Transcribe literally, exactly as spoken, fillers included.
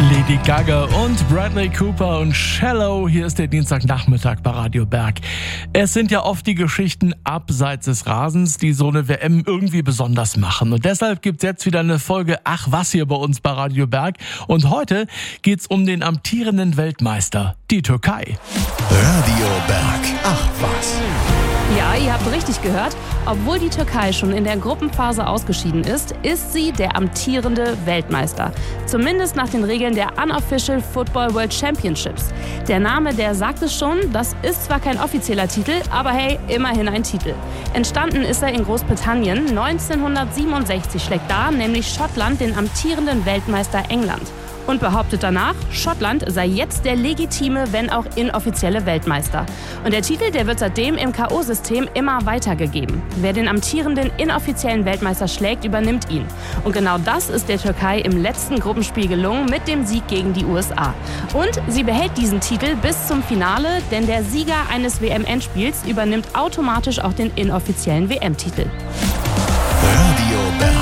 Lady Gaga und Bradley Cooper und Shallow. Hier ist der Dienstagnachmittag bei Radio Berg. Es sind ja oft die Geschichten abseits des Rasens, die so eine W M irgendwie besonders machen. Und deshalb gibt's jetzt wieder eine Folge Ach was hier bei uns bei Radio Berg. Und heute geht's um den amtierenden Weltmeister, die Türkei. Radio Berg. Ach was. Ja, ihr habt richtig gehört. Obwohl die Türkei schon in der Gruppenphase ausgeschieden ist, ist sie der amtierende Weltmeister. Zumindest nach den Regeln der Unofficial Football World Championships. Der Name, der sagt es schon, das ist zwar kein offizieller Titel, aber hey, immerhin ein Titel. Entstanden ist er in Großbritannien. neunzehnhundertsiebenundsechzig schlägt da nämlich Schottland den amtierenden Weltmeister England. Und behauptet danach, Schottland sei jetzt der legitime, wenn auch inoffizielle Weltmeister. Und der Titel, der wird seitdem im K O-System immer weitergegeben. Wer den amtierenden inoffiziellen Weltmeister schlägt, übernimmt ihn. Und genau das ist der Türkei im letzten Gruppenspiel gelungen mit dem Sieg gegen die U S A. Und sie behält diesen Titel bis zum Finale, denn der Sieger eines W M-Endspiels übernimmt automatisch auch den inoffiziellen W M-Titel. Radio Berg.